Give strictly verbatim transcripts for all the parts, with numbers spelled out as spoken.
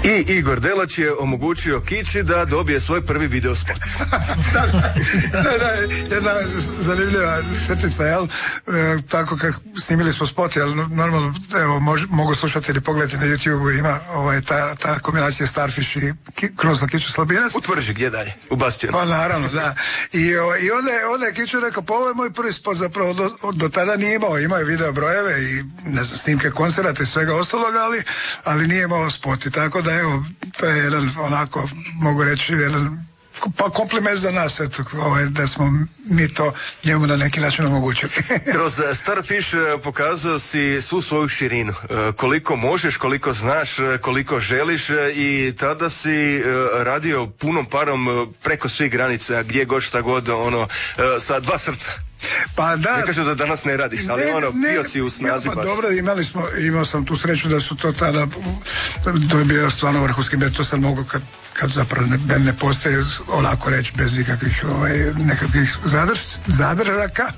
I Igor Delać je omogućio Kiči da dobije svoj prvi video spot. da, da, da, jedna zanimljiva crtica, jel? E, tako kako snimili smo spot, jel? Normalno, evo, mož, mogu slušati ili pogledati na YouTube, ima ovaj, ta, ta kombinacija Starfish i ki, Kruzla Kiču Slabinac. Utvrži gdje dalje? U Bastijanu. Pa naravno, da. I, o, i onda, je, onda je Kiču rekao, pa ovo je moj prvi spot, zapravo do, do tada nije imao, imao je video brojeve i ne znam, snimke koncerata i svega ostaloga, ali, ali nije imao spot. I tako da, evo, to je jedan, onako, mogu reći, jedan pa kompliment za nas, eto, ovaj, da smo mi to njemu na neki način omogućili. Kroz Starfish pokazao si svu svoju širinu, koliko možeš, koliko znaš, koliko želiš, i tada si radio punom parom preko svih granica, gdje god šta god, ono, sa dva srca. Pa da. Ne kažu da danas ne radiš, ali ne, ono, ne, bio si u snazi. Pa dobro, imali smo, imao sam tu sreću da su to tada, to je bio stvarno vrhunski bend, to sam mogu kad, kad zapravo bend ne postaje, onako reći, bez ikakvih ovaj, nekakvih zadrž, zadržaka.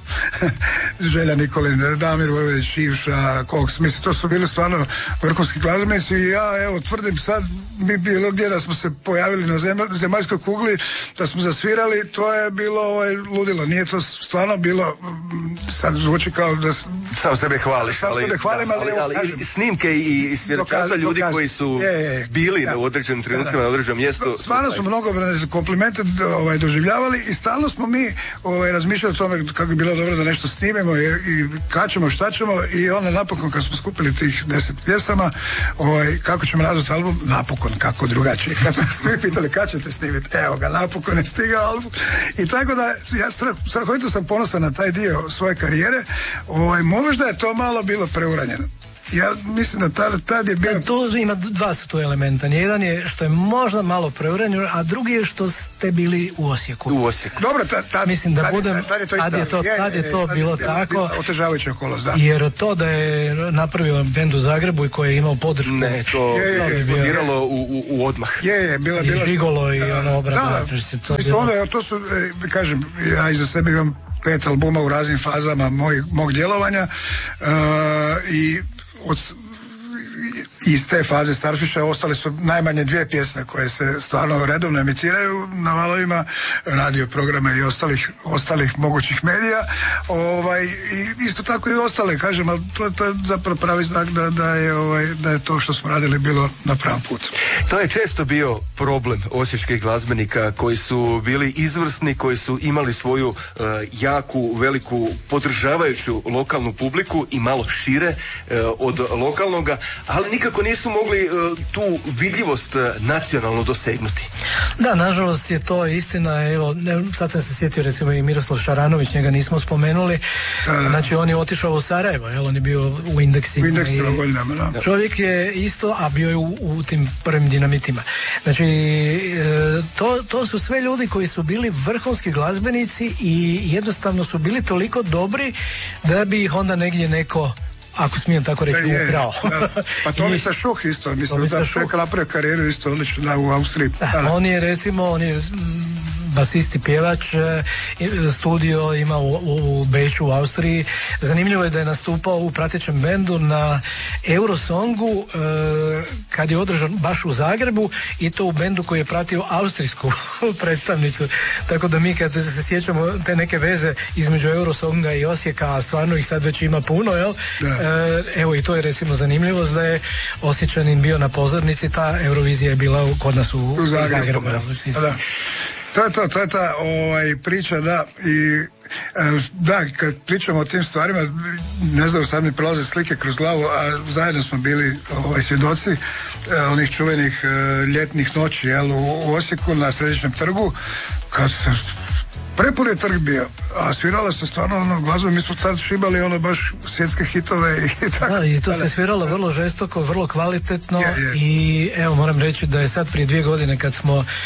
Želja Nikolin, Damir Vojvodić, Šivša, Koks, mislim, to su bili stvarno vrhunski glazbenici i ja, evo, tvrdim sad, mi bilo gdje da smo se pojavili na zemlj, zemaljskoj kugli, da smo zasvirali, to je bilo ovaj, ludilo, nije to stvarno bilo, sad zvuči kao da sam sebe hvališ, sam ali, sebe hvalim, da, ali, ali, ali, ali snimke i, i svjedočanstva ljudi dokaz, koji su je, je, bili da, u određenim trenucima na određenom mjestu. Stvarno smo mnogo komplimente ovaj, doživljavali i stalno smo mi ovaj, razmišljali o tome kako bi bilo dobro da nešto snimemo i, i kad ćemo, šta ćemo, i onda napokon kad smo skupili tih deset pjesama, ovaj, kako ćemo nazvati album, napokon, kako drugačije. Kad smo svi pitali kad ćete snimiti, evo ga, napokon je stigao album. I tako da ja strah, strahovito sam ponosan na taj dio svoje karijere. Ovaj, možda je to malo bilo preuranjeno. Ja mislim da tad, tad je bio... Tu ima dva su tu elementa. Jedan je što je možda malo preuranjeno, a drugi je što ste bili u Osijeku. U Osijeku. Dobro, tad, tad, mislim da tad, budem, tad, tad je to, tad je to, je, tad je to je, bilo je, tako. Otežavajuća okolnost, da. Jer to da je napravio bend u Zagrebu i koji je imao podršku. Ne, to je, je, je biralo u, u, u odmah. Je, je, bila, bila. I žigolo i ono obrada. Da, mislim, onda, to su, kažem, ja iza sebe imam pet albuma u raznim fazama moj, mog djelovanja uh, i od iz te faze Starfisha ostale su najmanje dvije pjesme koje se stvarno redovno emitiraju na valovima radio programa i ostalih, ostalih mogućih medija, ovaj, i isto tako i ostale, kažem, ali to, to je zapravo pravi znak da, da, je, ovaj, da je to što smo radili bilo na pravom putu. To je često bio problem osječkih glazbenika koji su bili izvrsni, koji su imali svoju uh, jaku, veliku, podržavajuću lokalnu publiku i malo šire uh, od lokalnoga, ali nikako nisu mogli uh, tu vidljivost uh, nacionalno dosegnuti. Da, nažalost je to istina. Evo, sad sam se sjetio recimo i Miroslav Šaranović, njega nismo spomenuli. Uh, znači on je otišao u Sarajevo, jel, on je bio u Indeksima. U Indeksima godinama, da. Čovjek je isto, a bio je u, u tim prvim Dinamitima. Znači, to, to su sve ljudi koji su bili vrhunski glazbenici i jednostavno su bili toliko dobri da bi ih onda negdje neko, ako smijem tako reći, je, ukrao. Da. Pa Tomica Šuh isto, mislim da čovjek napravio karijeru isto odlično, da, u Austriji. Da, da. On je recimo, on je basist i pjevač, studio ima u, u Beču u Austriji. Zanimljivo je da je nastupao u pratećem bendu na Eurosongu kad je održan baš u Zagrebu, i to u bendu koji je pratio austrijsku predstavnicu. Tako da mi kad se sjećamo te neke veze između Eurosonga i Osijeka, a stvarno ih sad već ima puno, jel? Evo i to je recimo zanimljivost da je Osječanin bio na pozornici, ta Eurovizija je bila kod nas u, u Zagrebu. Da. To je to, to je ta ovaj, priča, da, i da, kad pričamo o tim stvarima, ne znam, sad mi prolaze slike kroz glavu, a zajedno smo bili ovaj, svjedoci onih čuvenih ljetnih noći, jel, u, u Osijeku na Središnjem trgu, kad se prepun je trg bio, a svirala se stvarno ono glazbu, mi smo tad šibali ono baš svjetske hitove i tako. Da, i to se sviralo vrlo žestoko, vrlo kvalitetno, je, je. I evo moram reći da je sad prije dvije godine kad smo uh,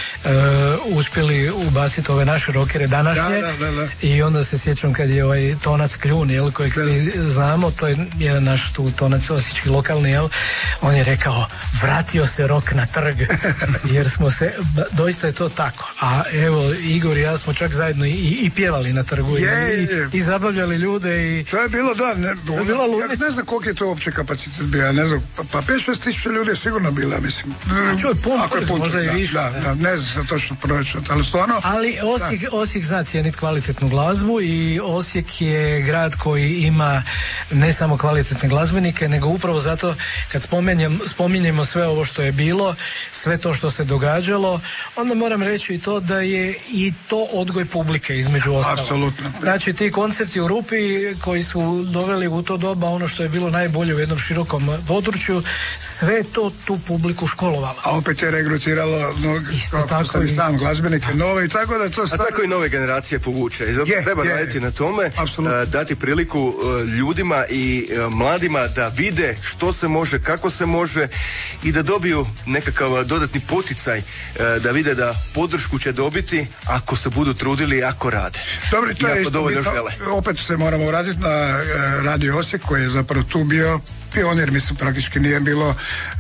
uspjeli ubaciti ove naše rokere današnje, da, da, da, da. I onda se sjećam kad je ovaj Tonac Kljun, jel, kojeg svi znamo, to je jedan naš tu Tonac osječki lokalni, jel, on je rekao vratio se rok na trg, jer smo se, doista je to tako, a evo Igor i ja smo čak zajedno zajedno i, i pjevali na trgu je, i, je. i zabavljali ljude i... To je bilo, da, ne, to je bila ja ne znam koliko je to uopće kapacitet bio, ja ne znam, pa, pa pet šest tisuća ljudi je sigurno bila, mislim. A čuj, pun, Ako je pun, možda da, i više. Da, da, ne znam sa točno proračun, ali stvarno... Ali Osijek, Osijek zna cijeniti kvalitetnu glazbu i Osijek je grad koji ima ne samo kvalitetne glazbenike, nego upravo zato kad spominjem, spominjemo sve ovo što je bilo, sve to što se događalo, onda moram reći i to da je i to odgoj publike između ostalog. Apsolutno. Znači ti koncerti u Rupi koji su doveli u to doba ono što je bilo najbolje u jednom širokom području, sve to tu publiku školovalo. A opet je regrutiralo no, kao sam i sam glazbenike nove i tako da to stvari... A tako i nove generacije povuče. I zato je, treba je, raditi je. na tome, a, dati priliku a, ljudima i a, mladima da vide što se može, kako se može i da dobiju nekakav dodatni poticaj, a, da vide da podršku će dobiti ako se budu trudili, ako rade. Dobro, to je isto, opet se moramo vratiti na uh, Radio Osijek koji je zapravo tu bio pionir, mislim, praktički nije bilo uh,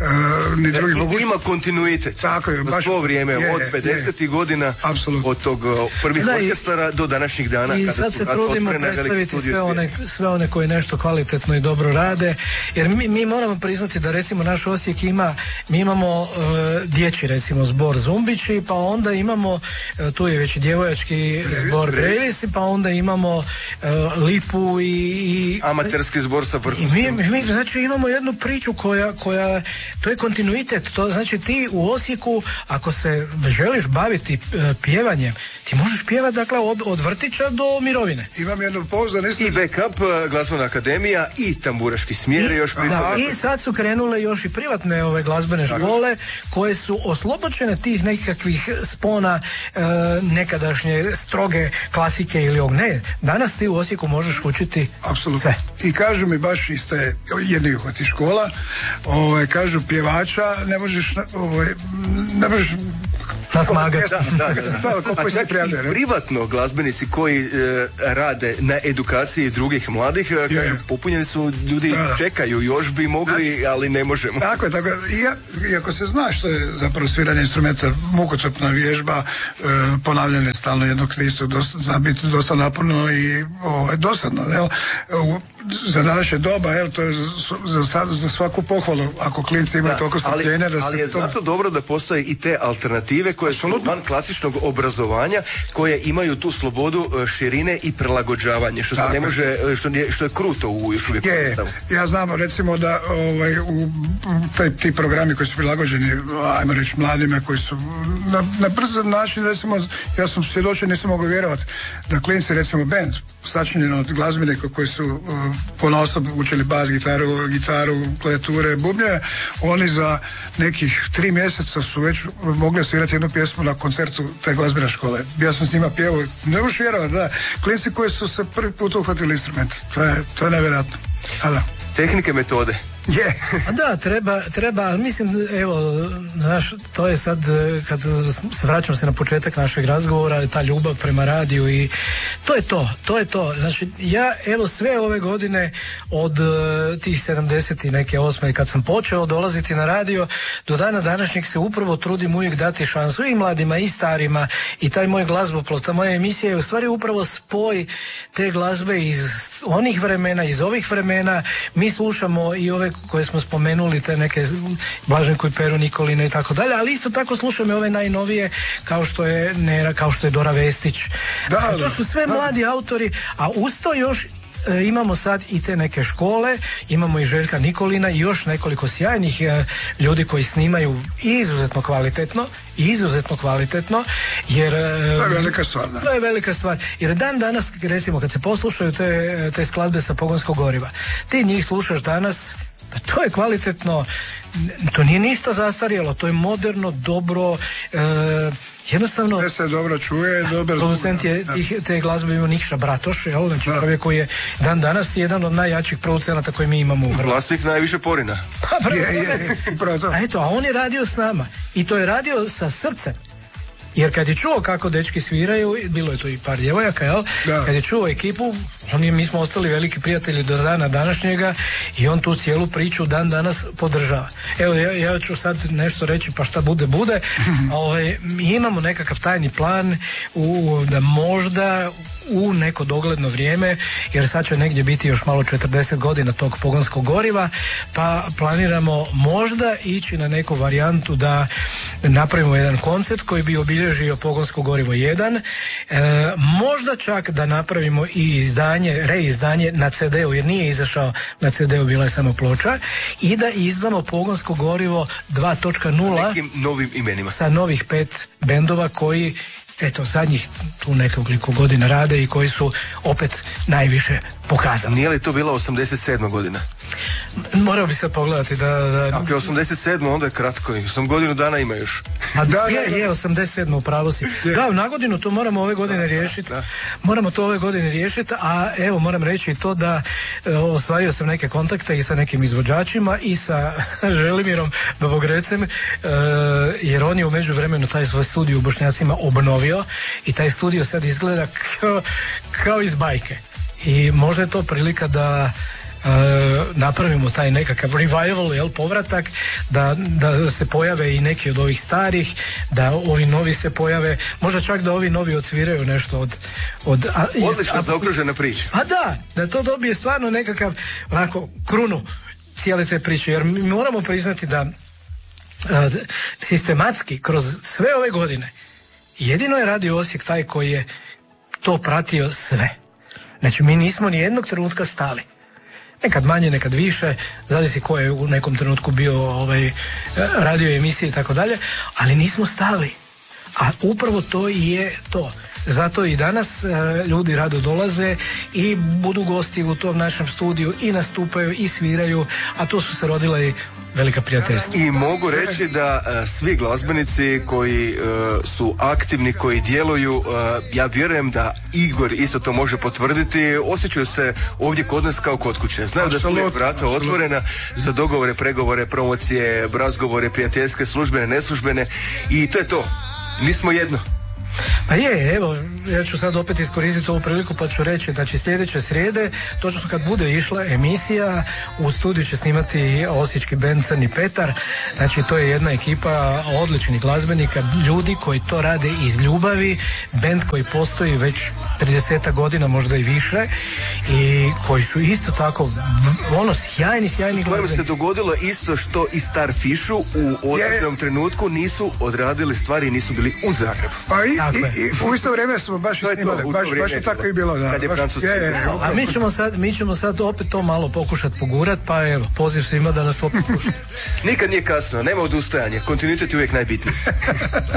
ni drugih mogućnosti. Ima kontinuitet. Tako je, baš. Svo vrijeme, je, od pedesetih godina, apsolutno. Od tog uh, prvih da, orkestara do današnjih dana. I kada sad su se trudimo predstaviti sve one, sve one koji nešto kvalitetno i dobro rade, jer mi, mi moramo priznati da recimo naš Osijek ima, mi imamo uh, dječji recimo zbor Zumbići, pa onda imamo, uh, tu je već djevojački zbor Brevisi, pa onda imamo uh, Lipu i, i amaterski zbor sa i mi, mi, znači imamo jednu priču koja, koja, to je kontinuitet, to znači ti u Osijeku ako se želiš baviti e, pjevanjem, ti možeš pjevati dakle od, od vrtića do mirovine. Imam jednu pouzdan isto. I backup, glazbena akademija i tamburaški smjer I, još da, i sad su krenule još i privatne ove glazbene škole koje su oslobođene tih nekakvih spona e, nekadašnje stroge klasike ili og. Ne, danas ti u Osijeku možeš učiti apsolutno sve. I kažu mi baš iz te jednih od tih škola, ovaj, kažu pjevača ne možeš ovaj, ne možeš nasmaga. Da, da, da. da pa čak i privatno glazbenici koji e, rade na edukaciji drugih mladih, e, kažu, popunjeni su ljudi, da, čekaju, još bi mogli, da, ali ne možemo. Tako je, tako je. I, iako se zna što je zapravo sviranje instrumenta, mukotrpna vježba, e, ponavljanje stalno jednog istog, dosta, zna biti dosta naporno i ovaj, dosadno. Jel? U, za današnje doba, jel, to je za, za, za svaku pohvalu, ako klinci imaju toliko strpljenja da se... Ali je to... zato dobro da postoje i te alternative koje su van klasičnog obrazovanja, koje imaju tu slobodu širine i prilagođavanje, što se ne može, što je, što je kruto u još uvijek je, ja znam recimo da ovaj, u taj, ti programi koji su prilagođeni, ajmo reći mladima, koji su na, na brzan način, recimo, ja sam svjedočen, nisam mogao vjerovati da klinci, recimo band sačinjen od glazbenika koji su uh, ponaosob učili bas, gitaru, gitaru, klavijature, bubnje, oni za nekih tri mjeseca su već mogli svirati jednu pjesmu na koncertu te glazbene škole. Ja sam s njima pjevao, ne možeš vjerovati, da, klinci koji su se prvi put uhvatili instrument. To je, to je nevjerojatno. A da. Tehnike, metode. Yeah. Da, treba, treba, ali mislim, evo, znaš, to je sad, kad se vraćam se na početak našeg razgovora, ta ljubav prema radiju i to je to, to je to. Znači, ja, evo, sve ove godine od uh, tih sedamdeset i neke osme, kad sam počeo dolaziti na radio, do dana današnjeg se upravo trudim uvijek dati šansu i mladima i starima i taj moj glazboplov, ta moja emisija je u stvari upravo spoj te glazbe iz onih vremena, iz ovih vremena. Mi slušamo i ove koje smo spomenuli, te neke Blaženko i Pero Nikolina i tako dalje, ali isto tako slušamo ove najnovije kao što je Nera, kao što je Dora Vestić. Da, to su sve da. mladi autori, a usto još e, imamo sad i te neke škole, imamo i Željka Nikolina i još nekoliko sjajnih e, ljudi koji snimaju izuzetno kvalitetno i izuzetno kvalitetno, jer to je velika stvar, da. To je velika stvar, jer dan danas, recimo, kad se poslušaju te, te skladbe sa pogonskog goriva, ti njih slušaš danas, pa to je kvalitetno, to nije ništa zastarjelo, to je moderno, dobro, e, jednostavno... Sve se dobro čuje, da, dobar producent je tih, te glazbe imao Nikša Bratoš, jel? Znači čovjek koji je dan danas jedan od najjačih producenata koje mi imamo u Hrvatskoj. Vlasnik najviše porina. Pa, je, je, a eto, a on je radio s nama i to je radio sa srcem. Jer kad je čuo kako dečki sviraju, bilo je tu i par djevojaka, jel? Da. Kad je čuo ekipu, on je, mi smo ostali veliki prijatelji do dana današnjega i on tu cijelu priču dan danas podržava. Evo, ja, ja ću sad nešto reći, pa šta bude, bude. Ovaj, mi imamo nekakav tajni plan u, da možda u neko dogledno vrijeme, jer sad će negdje biti još malo četrdeset godina tog pogonskog goriva, pa planiramo možda ići na neku varijantu da napravimo jedan koncept koji bi obilježio pogonsko gorivo jedan, e, možda čak da napravimo i izdanje, reizdanje na ce de u, jer nije izašao na ce de u, bila je samo ploča, i da izdamo pogonsko gorivo dva točka nula nekim novim imenima, sa novih pet bendova koji eto zadnjih tu nekoliko godina rade i koji su opet najviše pokazali. Nije li to bila osamdeset sedma godina? Morao bi se pogledati da... da... Ako je osamdeset sedma onda je kratko, sam godinu dana ima još. A da, je, je, osamdeset sedma upravo si. Da, na godinu to moramo ove godine riješiti. Moramo to ove godine riješiti, a evo moram reći i to da e, ostvario sam neke kontakte i sa nekim izvođačima i sa Želimirom Babogrecem, e, jer on je u međuvremenu taj svoj studio u Bošnjacima obnovio i taj studio sad izgleda kao, kao iz bajke. I možda je to prilika da e, napravimo taj nekakav revival, jel, povratak, da, da se pojave i neki od ovih starih, da ovi novi se pojave, možda čak da ovi novi odsviraju nešto od... od a, odlično zaokružena priča. A da, da to dobije stvarno nekakav onako krunu cijele te priče, jer mi moramo priznati da a, sistematski kroz sve ove godine jedino je Radio Osijek taj koji je to pratio sve. Znači, mi nismo ni jednog trenutka stali. Nekad manje, nekad više, zavisi ko je u nekom trenutku bio ovaj, radio emisije i tako dalje, ali nismo stali. A upravo to i je to. Zato i danas e, ljudi rado dolaze i budu gosti u tom našem studiju i nastupaju i sviraju, a to su se rodila i velika prijateljstva. I mogu reći da uh, svi glazbenici koji uh, su aktivni, koji djeluju, uh, ja vjerujem da Igor isto to može potvrditi, osjećaju se ovdje kod nas kao kod kuće. Znaju da su uvijek vrata otvorena za dogovore, pregovore, promocije, razgovore, prijateljske, službene, neslužbene, i to je to. Mi smo jedno. Pa je, evo, ja ću sad opet iskoristiti ovu priliku pa ću reći da će sljedeće srijede, točno kad bude išla emisija, u studiju će snimati osječki bend Crni Petar. Znači, to je jedna ekipa odličnih glazbenika, ljudi koji to rade iz ljubavi, bend koji postoji već trideset godina, možda i više, i koji su isto tako ono sjajni, sjajni glazbenici. Kojem se dogodilo isto što i Starfishu u određenom trenutku nisu odradili stvari i nisu bili u Zagrebu. Pa i, i, i u isto vrijeme smo baš snimali, baš, baš je tako i bilo, da. Kad je Francuski. Je, je, je, a mi ćemo sad, mi ćemo sad opet to malo pokušati pogurat, pa evo, poziv svima da nas opet slušaju. Nikad nije kasno, nema odustajanja, kontinuitet je uvijek najbitniji.